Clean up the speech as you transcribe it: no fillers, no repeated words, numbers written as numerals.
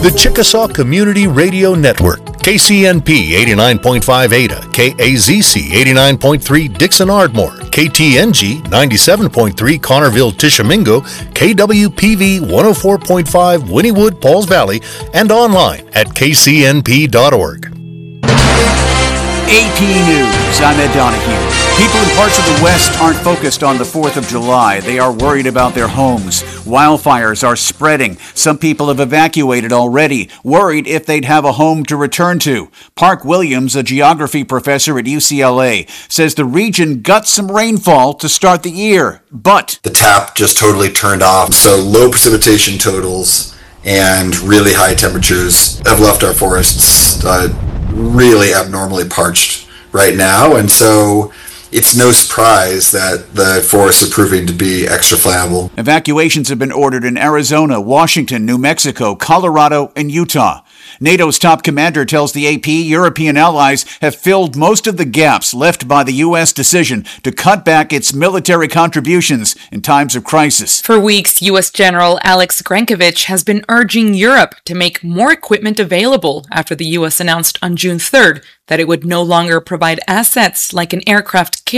The Chickasaw Community Radio Network, KCNP 89.5 Ada, KAZC 89.3 Dixon Ardmore, KTNG 97.3 Connerville Tishomingo, KWPV 104.5 Wynnewood Pauls Valley, and online at kcnp.org. AP News, I'm Ed Donahue. People in parts of the West aren't focused on the 4th of July. They are worried about their homes. Wildfires are spreading. Some people have evacuated already, worried if they'd have a home to return to. Park Williams, a geography professor at UCLA, says the region got some rainfall to start the year, but the tap just totally turned off. So low precipitation totals and really high temperatures have left our forests really abnormally parched right now, and so it's no surprise that the forests are proving to be extra flammable. Evacuations have been ordered in Arizona, Washington, New Mexico, Colorado, and Utah. NATO's top commander tells the AP European allies have filled most of the gaps left by the U.S. decision to cut back its military contributions in times of crisis. For weeks, U.S. General Alex Grankovich has been urging Europe to make more equipment available after the U.S. announced on June 3rd that it would no longer provide assets like an aircraft carrier